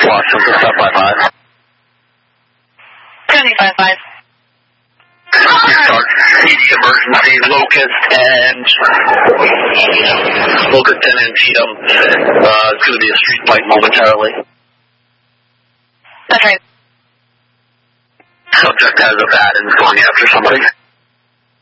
Washington, 755. 755. Start PD emergency, Locust and Cheatham. It's going to be a street fight momentarily. That's right. Subject has a bat and is going after somebody.